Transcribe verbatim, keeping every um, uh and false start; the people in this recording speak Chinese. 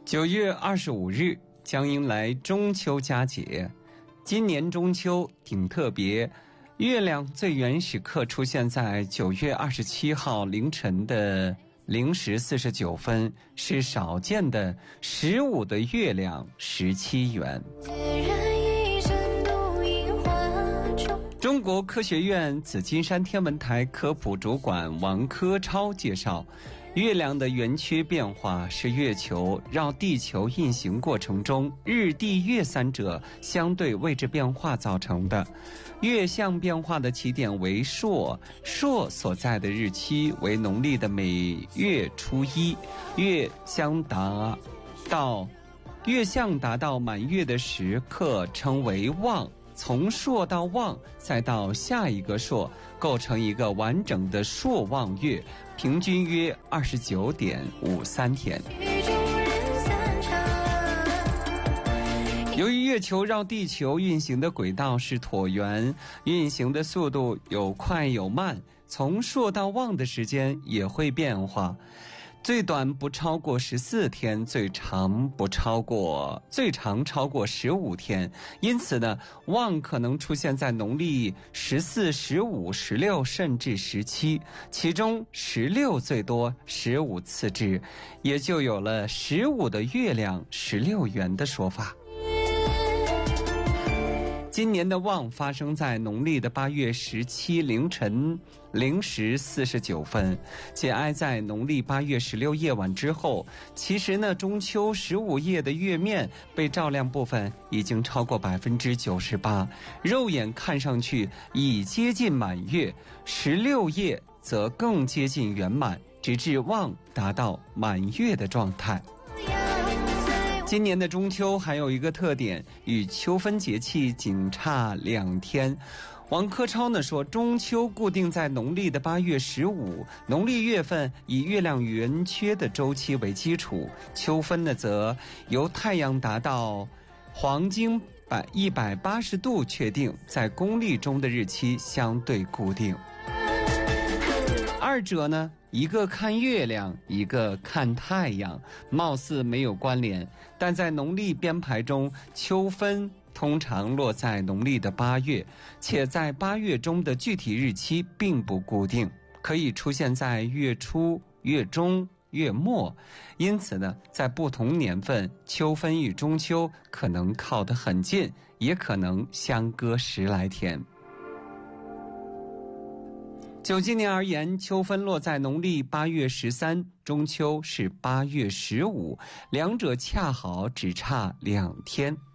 九月二十五日将迎来中秋佳节，今年中秋挺特别，月亮最原始刻出现在九月二十七号凌晨的零时四十九分，是少见的十五的月亮十七圆。中国科学院紫金山天文台科普主管王科超介绍，月亮的圆缺变化是月球绕地球运行过程中日地月三者相对位置变化造成的。月相变化的起点为朔，朔所在的日期为农历的每月初一，月相达到月相达到满月的时刻称为望。从朔到望再到下一个朔，构成一个完整的朔望月，平均约二十九点五三天。由于月球绕地球运行的轨道是椭圆，运行的速度有快有慢，从朔到望的时间也会变化。最短不超过十四天，最长不超过最长超过十五天。因此呢，望可能出现在农历十四、十五、十六甚至十七，其中十六最多，十五次之，也就有了十五的月亮十六圆的说法。今年的望发生在农历的八月十七凌晨零时四十九分，且挨在农历八月十六夜晚之后。其实呢，中秋十五夜的月面被照亮部分已经超过百分之九十八，肉眼看上去已接近满月，十六夜则更接近圆满，直至望达到满月的状态。今年的中秋还有一个特点，与秋分节气仅差两天。王科超呢说，中秋固定在农历的八月十五，农历月份以月亮圆缺的周期为基础，秋分呢则由太阳达到黄经百一百八十度确定，在公历中的日期相对固定。二者呢，一个看月亮，一个看太阳，貌似没有关联，但在农历编排中，秋分通常落在农历的八月，且在八月中的具体日期并不固定，可以出现在月初、月中、月末。因此呢，在不同年份，秋分与中秋可能靠得很近，也可能相隔十来天。就今年而言，秋分落在农历八月十三，中秋是八月十五，两者恰好只差两天。